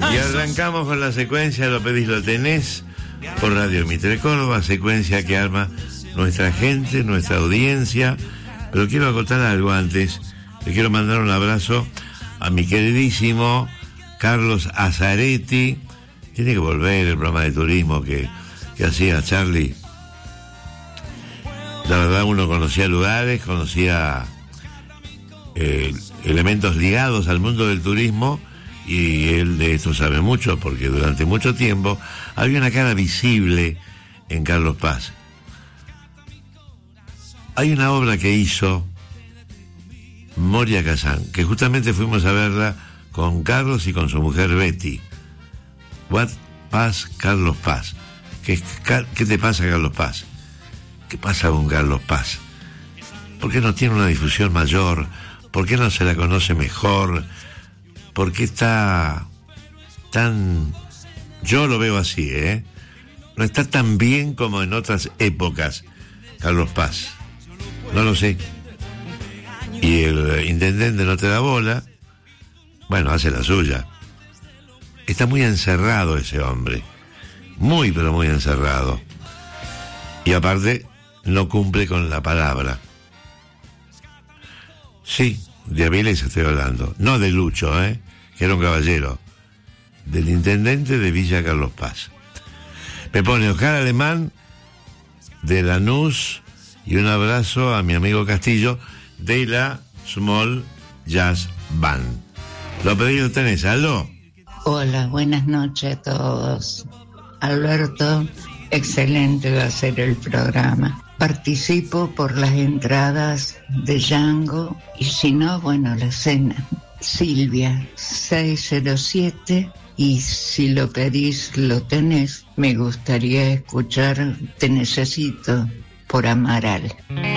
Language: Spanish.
Y arrancamos con la secuencia Lo pedís, lo tenés por Radio Mitre Córdoba, secuencia que arma nuestra gente, nuestra audiencia. Pero quiero acotar algo antes. Le quiero mandar un abrazo a mi queridísimo Carlos Azaretti. Tiene que volver el programa de turismo que hacía Charlie. La verdad, uno conocía lugares, conocía elementos ligados al mundo del turismo, y él de esto sabe mucho, porque durante mucho tiempo había una cara visible en Carlos Paz. Hay una obra que hizo Moria Kazan, que justamente fuimos a verla con Carlos y con su mujer Betty. What Paz, Carlos Paz. ¿Qué te pasa, Carlos Paz? ¿Qué pasa con Carlos Paz? ¿Por qué no tiene una difusión mayor? ¿Por qué no se la conoce mejor? ¿Por qué está tan... Yo lo veo así, no está tan bien como en otras épocas Carlos Paz. No lo sé. Y el intendente no te da bola. Bueno, hace la suya. Está muy encerrado ese hombre. Muy, pero muy encerrado. Y aparte, no cumple con la palabra. Sí, de Avilés estoy hablando. No de Lucho, que era un caballero. Del intendente de Villa Carlos Paz. Me pone Oscar Alemán de Lanús, y un abrazo a mi amigo Castillo de la Small Jazz Band. Lo pedido tenés, ¿aló? Hola, buenas noches a todos. Alberto, excelente va a ser el programa. Participo por las entradas de Django y si no, bueno, la cena. Silvia, 607, y si lo pedís, lo tenés. Me gustaría escuchar Te necesito por Amaral.